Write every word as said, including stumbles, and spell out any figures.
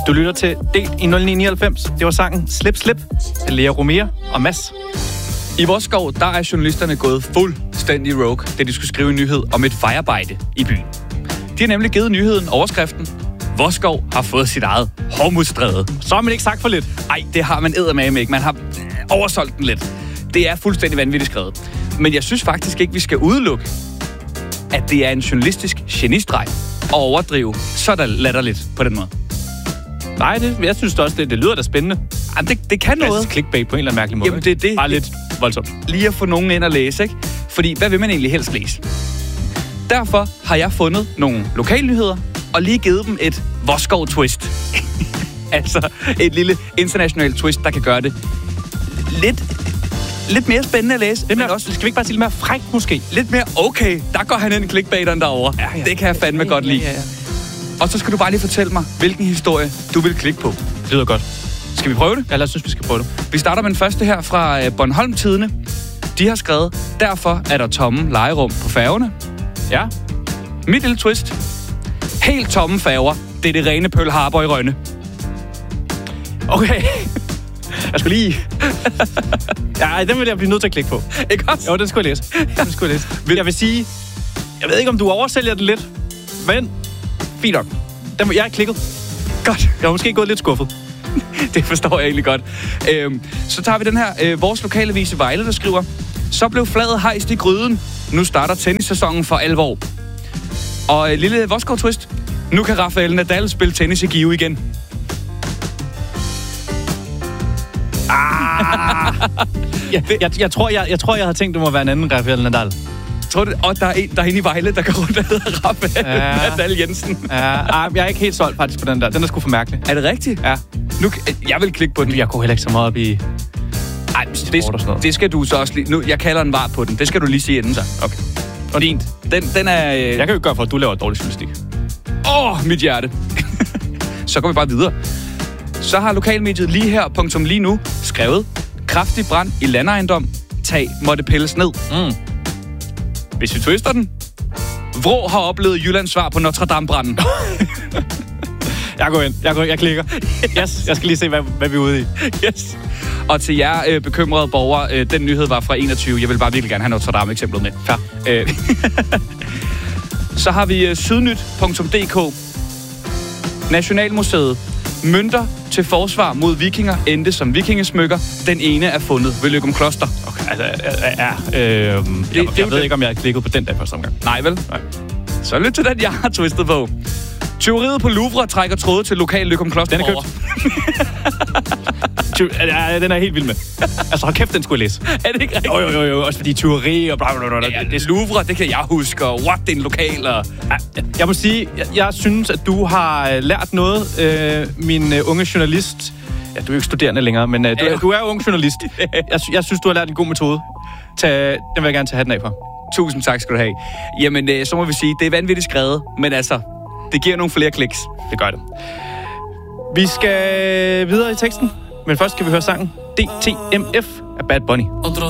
Du lytter til Del i nul ni nioghalvfems. Det var sangen Slip Slip af Lea Romea og Mads. I Voskov, der er journalisterne gået fuldstændig rogue, da de skulle skrive en nyhed om et fejarbejde i byen. De har nemlig givet nyheden overskriften: Voskov har fået sit eget Hormuzstræde. Så har man ikke sagt for lidt. Ej, det har man eddermame ikke. Man har oversolgt den lidt. Det er fuldstændig vanvittigt skrevet. Men jeg synes faktisk ikke, vi skal udelukke, at det er en journalistisk genistreg at overdrive så der latterligt på den måde. Nej, det, jeg synes også, det, det lyder da spændende. Jamen, det, det kan noget. Clickbait på en eller anden mærkelig måde. Jamen, det er det. Bare lidt voldsomt. Lige at få nogen ind og læse, ikke? Fordi, hvad vil man egentlig helst læse? Derfor har jeg fundet nogle lokalnyheder, og lige givet dem et Voskov-twist. Altså, et lille internationalt twist, der kan gøre det lidt, lidt mere spændende at læse. Lidt mere, også, skal vi ikke bare sige lidt mere frækt, måske? Lidt mere okay. Der går han ind i clickbaiteren derovre. Ja, ja. Det kan jeg fandme ja, godt lide. Ja, ja, ja. Og så skal du bare lige fortælle mig, hvilken historie du vil klikke på. Det lyder godt. Skal vi prøve det? Ja, lad os synes, vi skal prøve det. Vi starter med den første her fra Bornholm Tidende. De har skrevet: derfor er der tomme legerum på færgerne. Ja. Mit lille twist: helt tomme færger. Det er det rene Pearl Harbor i Rønne. Okay. Jeg skulle lige... ja, den vil jeg blive nødt til at klikke på. Ikke også? Jo, den skulle jeg læse. Den skulle jeg læse. Jeg vil sige... Jeg ved ikke, om du oversælger det lidt, men... Fint nok. Den, jeg er klikket. Godt. Jeg er måske gået lidt skuffet. Det forstår jeg egentlig godt. Øhm, så tager vi den her. Øh, vores lokalavis i Vejle, der skriver: så blev flaget hejst i gryden. Nu starter tennissæsonen for alvor. Og øh, lille Voskov-twist: nu kan Rafael Nadal spille tennis i Give igen. Ah! jeg, jeg, jeg, tror, jeg, jeg tror, jeg havde tænkt, det må være en anden Rafael Nadal. Tror du, og der er en der er inde i Vejle, der går rundt og hedder Rafael ja. Nadal Jensen. Ja, jeg er ikke helt solgt faktisk på den der. Den er sgu for mærkelig. Er det rigtigt? Ja. Nu, jeg vil klikke på den. Jeg går heller ikke så meget op i... Ej, det, det skal du så også lige... Nu, jeg kalder en var på den. Det skal du lige sige inden så. Okay. Og fint. Den, den er... Øh... Jeg kan jo ikke gøre for, at du laver dårlig journalistik. Åh, oh, mit hjerte. Så går vi bare videre. Så har lokalmediet lige her, punktum lige nu, skrevet: kraftig brand i landejendom. Tag måtte pilles ned. Mm. Hvis vi twister den: Vrå har oplevet Jyllands svar på Notre Dame-branden. Jeg går ind. Jeg, går, jeg klikker. Yes, jeg skal lige se, hvad, hvad vi er ude i. Yes. Og til jer øh, bekymrede borgere, øh, den nyhed var fra enogtyve. Jeg vil bare virkelig gerne have Notre Dame-eksemplet med. Ja. Øh. Så har vi øh, sydnyt punktum d k. Nationalmuseet: mønter til forsvar mod vikinger endte som vikingesmykker. Den ene er fundet ved Løgumkloster. Okay, altså, ja, øh, øh, det, jeg, jeg ved den. ikke, om jeg har klikket på den der første omgang. Nej, vel? Nej. Så lyt til den, jeg har twistet på. Tyveriet på Louvre trækker tråde til lokal Løgumkloster. Den er købt. Ja, den er helt vild med. Altså, hold kæft, den skulle jeg læse. Er det ikke rigtigt? Jo, jo, jo, jo. Også fordi tyveri og bla, bla, bla, bla. Ja, det Louvre, det kan jeg huske. Og what, det er en lokal. Og... Ja, jeg må sige, jeg, jeg synes, at du har lært noget, øh, min uh, unge journalist. Ja, du er jo ikke studerende længere, men uh, du, ja, du er jo ung journalist. Jeg, jeg synes, du har lært en god metode. Tag, den vil jeg gerne tage hatten af for. Tusind tak skal du have. Jamen, øh, så må vi sige, det er vanvittigt skrevet, men altså, det giver nogle flere kliks. Det gør det. Vi skal videre i teksten, men først skal vi høre sangen D T M F af Bad Bunny. Otro